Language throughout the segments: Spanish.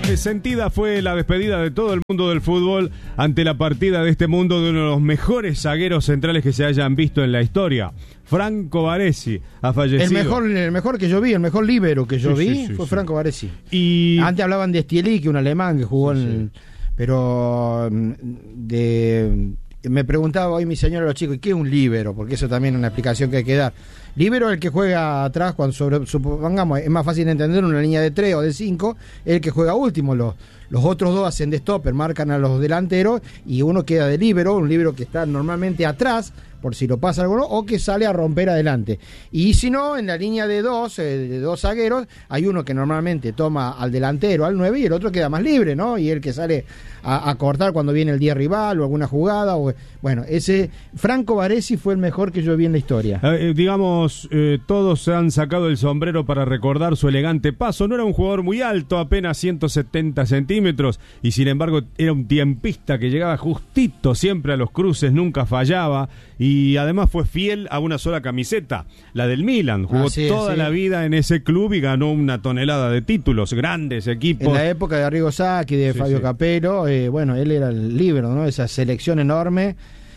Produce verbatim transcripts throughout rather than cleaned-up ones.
Sentida fue la despedida de todo el mundo del fútbol ante la partida de este mundo de uno de los mejores zagueros centrales que se hayan visto en la historia. Franco Baresi ha fallecido. El mejor, el mejor que yo vi, el mejor líbero que yo sí, vi sí, sí, fue sí. Franco Baresi. Y antes hablaban de Stielí, que un alemán que jugó sí, en el, sí. pero de me preguntaba hoy mi señora a los chicos, ¿qué es un líbero? Porque eso también es una explicación que hay que dar. Líbero es el que juega atrás, cuando sobre, supongamos, es más fácil de entender una línea de tres o de cinco, es el que juega último. Los, los otros dos hacen de stopper, marcan a los delanteros y uno queda de líbero, un líbero que está normalmente atrás, por si lo pasa algo, o que sale a romper adelante. Y si no, en la línea de dos, eh, de dos zagueros, hay uno que normalmente toma al delantero, al nueve, y el otro queda más libre, ¿no? Y el que sale a, a cortar cuando viene el diez rival o alguna jugada. O, bueno, ese Franco Baresi fue el mejor que yo vi en la historia. Eh, digamos, eh, todos se han sacado el sombrero para recordar su elegante paso. No era un jugador muy alto, apenas ciento setenta centímetros, y sin embargo era un tiempista que llegaba justito siempre a los cruces, nunca fallaba. Y además fue fiel a una sola camiseta, la del Milan. Jugó Así es, toda sí. la vida en ese club y ganó una tonelada de títulos, grandes equipos. En la época de Arrigo Sacchi, de Sí, Fabio sí. Capello, eh, bueno, él era el líbero, ¿no? Esa selección enorme,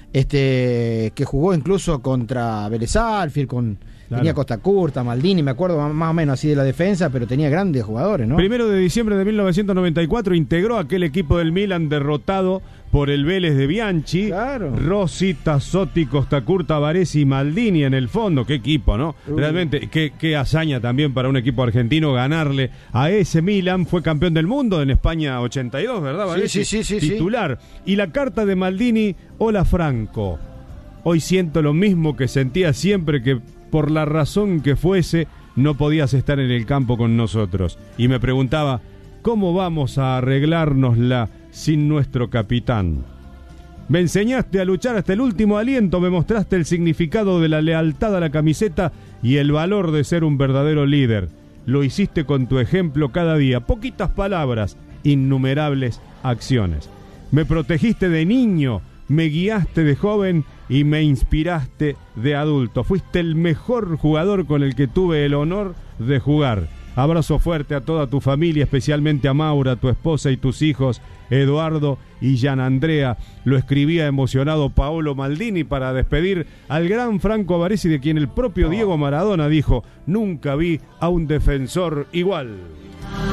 este, que jugó incluso contra Vélez Sarsfield, con Claro. tenía Costa Curta, Maldini, me acuerdo más o menos así de la defensa, pero tenía grandes jugadores, ¿no? Primero de diciembre de mil novecientos noventa y cuatro integró aquel equipo del Milan derrotado por el Vélez de Bianchi. Claro. Rossi, Tassotti, Costa Curta, Baresi y Maldini en el fondo. Qué equipo, ¿no? Uy. Realmente, qué, qué hazaña también para un equipo argentino ganarle a ese Milan. Fue campeón del mundo en España ochenta y dos, ¿verdad, Baresi? Sí, sí, sí, sí, Titular. Y la carta de Maldini: hola Franco, hoy siento lo mismo que sentía siempre, que por la razón que fuese no podías estar en el campo con nosotros. Y me preguntaba, ¿cómo vamos a arreglárnosla sin nuestro capitán? Me enseñaste a luchar hasta el último aliento, me mostraste el significado de la lealtad a la camiseta y el valor de ser un verdadero líder. Lo hiciste con tu ejemplo cada día, poquitas palabras, innumerables acciones. Me protegiste de niño, me guiaste de joven y me inspiraste de adulto. Fuiste el mejor jugador con el que tuve el honor de jugar. Abrazo fuerte a toda tu familia, especialmente a Maura, tu esposa y tus hijos, Eduardo y Gian Andrea. Lo escribía emocionado Paolo Maldini para despedir al gran Franco Baresi, de quien el propio Diego Maradona dijo: nunca vi a un defensor igual.